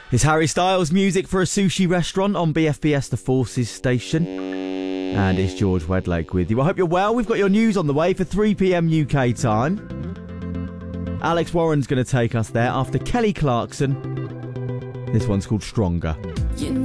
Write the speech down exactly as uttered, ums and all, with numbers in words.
It's Harry Styles music for a sushi restaurant on B F B S The Forces station. And it's George Wedlake with you. I hope you're well. We've got your news on the way for three p.m. U K time. Alex Warren's going to take us there after Kelly Clarkson. This one's called Stronger. You